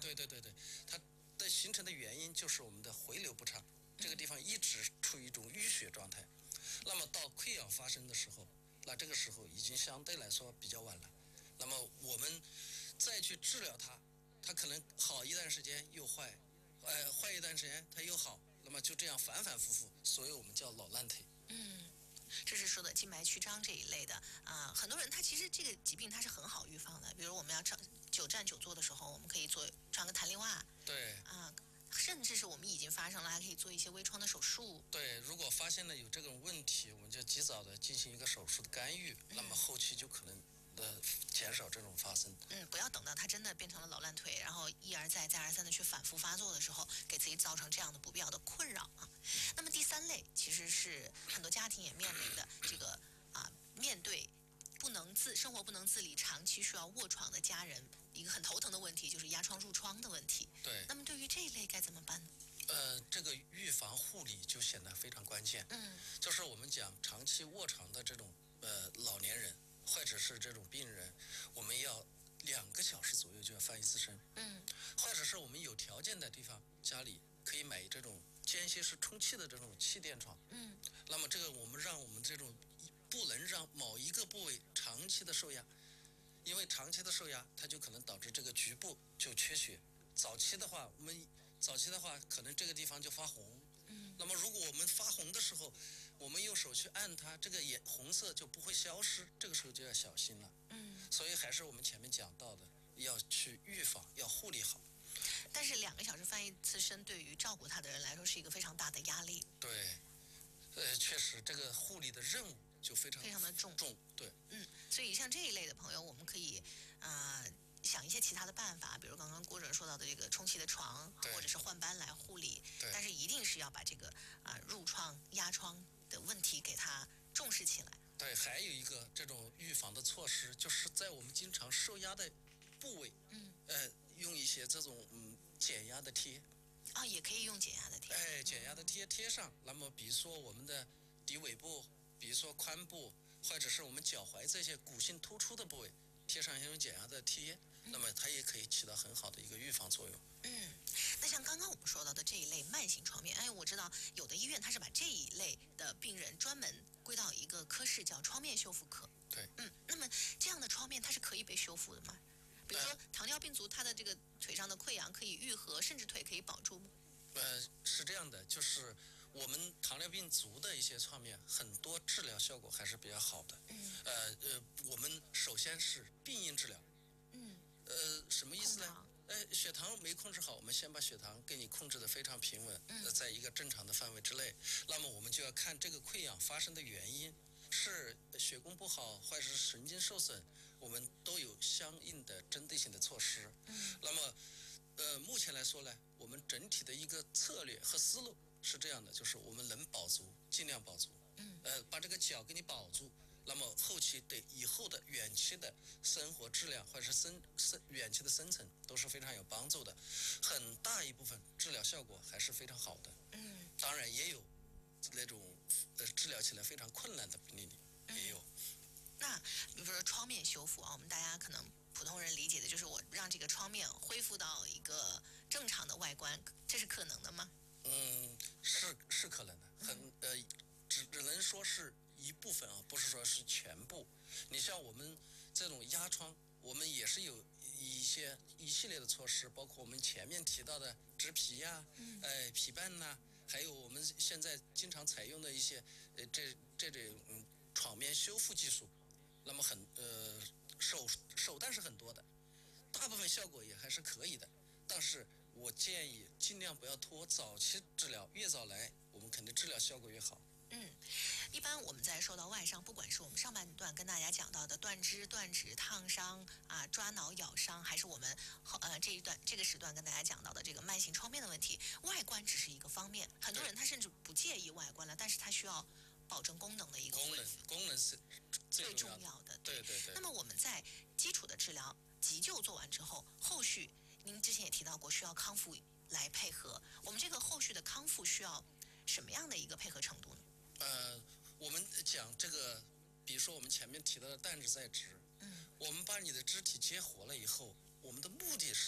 对，它的形成的原因就是我们的回流不畅，这个地方一直处于一种淤血状态。那么到溃疡发生的时候，那这个时候已经相对来说比较晚了。那么我们再去治疗它，它可能好一段时间又坏，坏一段时间它又好，那么就这样反反复复，所以我们叫老烂腿。 这是说的静脉曲张这一类的很多人他其实这个疾病它是很好预防的，比如我们要久站久坐的时候，我们可以穿个弹力袜， 对甚至是我们已经发生了，还可以做一些微创的手术。 对，如果发现了有这种问题，我们就及早的进行一个手术的干预，那么后期就可能减少这种发生。 不要等到它真的变成了老烂腿，然后一而再再而三的去反复发作的时候，给自己造成这样的不必要的困扰啊。那么第三类其实是很多家庭也面临的这个面对生活不能自理，长期需要卧床的家人，一个很头疼的问题就是压疮褥疮的问题。 对。 那么对于这一类该怎么办呢？ 这个预防护理就显得非常关键。就是我们讲长期卧床的这种老年人或者是这种病人，我们要2个小时左右就要翻一次身。或者是我们有条件的地方，家里可以买这种间歇式充气的这种气垫床。那么这个我们这种不能让某一个部位长期的受压，因为长期的受压，它就可能导致这个局部就缺血。早期的话可能这个地方就发红。那么如果我们发红的时候，我们用手去按它，这个红色就不会消失，这个时候就要小心了。所以还是我们前面讲到的，要去预防，要护理好。 但是2个小时翻一次身，对于照顾他的人来说是一个非常大的压力。 对，确实这个护理的任务就非常的重。 对。 所以像这一类的朋友，我们可以想一些其他的办法，比如刚刚郭主任说到的这个充气的床，或者是换班来护理。但是一定是要把这个褥疮、压疮的问题给它重视起来。 对，还有一个这种预防的措施，就是在我们经常受压的部位，用一些这种减压的贴。 也可以用减压的贴。 减压的贴上。那么比如说我们的骶尾部，比如说髋部，或者是我们脚踝这些骨性突出的部位，贴上一种减压的贴，那么它也可以起到很好的一个预防作用。 那像刚刚我们说到的这一类慢性创面，我知道有的医院它是把这一类的病人专门归到一个科室叫创面修复科。 对。 那么这样的创面它是可以被修复的吗？比如说糖尿病足，他的这个腿上的溃疡可以愈合，甚至腿可以保住吗？ 是这样的，就是我们糖尿病足的一些创面，很多治疗效果还是比较好的。我们首先是病因治疗。什么意思呢？血糖没控制好，我们先把血糖给你控制得非常平稳，在一个正常的范围之内。那么我们就要看这个溃疡发生的原因。是血供不好，或者是神经受损，我们都有相应的针对性的措施。那么，目前来说呢，我们整体的一个策略和思路是这样的，就是我们能保足尽量保足。把这个脚给你保住，那么后期对以后的远期的生活质量或者是远期的生存都是非常有帮助的。很大一部分治疗效果还是非常好的。当然也有那种治疗起来非常困难的病例也有。 那比如说创面修复我们大家可能普通人理解的就是我让这个创面恢复到一个正常的外观，这是可能的吗？ 是可能的，只能说是一部分不是说是全部。你像我们这种压疮，我们也是有一系列的措施，包括我们前面提到的植皮呀、皮瓣呐，还有我们现在经常采用的一些这种创面修复技术。那么手段是很多的，大部分效果也还是可以的。但是我建议尽量不要拖，早期治疗，越早来，我们肯定治疗效果越好。 一般我们在受到外伤，不管是我们上半段跟大家讲到的断肢、断指、烫伤抓挠、咬伤，还是我们这个时段跟大家讲到的这个慢性创面的问题，外观只是一个方面。很多人他甚至不介意外观了，但是他需要保证功能的一个恢复。 功能是最重要的。 对。 那么我们在基础的治疗急救做完之后，后续您之前也提到过需要康复来配合，我们这个后续的康复需要什么样的一个配合程度呢？ 我们讲这个，比如说我们前面提到的断肢再植，我们把你的肢体激活了以后，我们的目的是